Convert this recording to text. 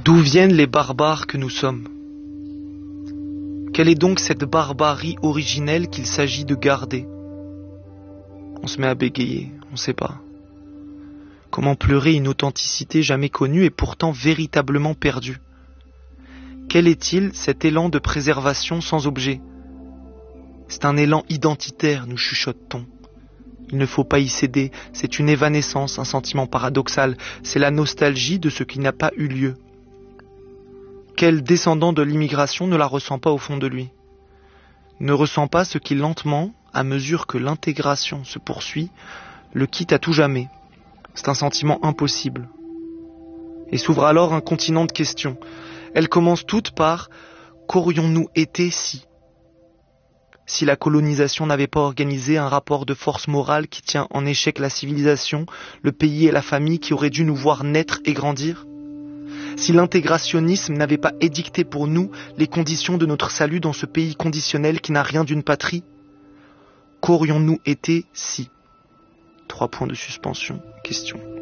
D'où viennent les barbares que nous sommes? Quelle est donc cette barbarie originelle qu'il s'agit de garder? On se met à bégayer, on ne sait pas. Comment pleurer une authenticité jamais connue et pourtant véritablement perdue? Quel est-il cet élan de préservation sans objet? C'est un élan identitaire, nous chuchote-t-on. Il ne faut pas y céder, c'est une évanescence, un sentiment paradoxal, c'est la nostalgie de ce qui n'a pas eu lieu. Quel descendant de l'immigration ne la ressent pas au fond de lui? Ne ressent pas ce qui lentement, à mesure que l'intégration se poursuit, le quitte à tout jamais. C'est un sentiment impossible. Et s'ouvre alors un continent de questions. Elles commencent toutes par « qu'aurions-nous été si ?» Si la colonisation n'avait pas organisé un rapport de force morale qui tient en échec la civilisation, le pays et la famille qui auraient dû nous voir naître et grandir? Si l'intégrationnisme n'avait pas édicté pour nous les conditions de notre salut dans ce pays conditionnel qui n'a rien d'une patrie? Qu'aurions-nous été si? 3 points de suspension, question.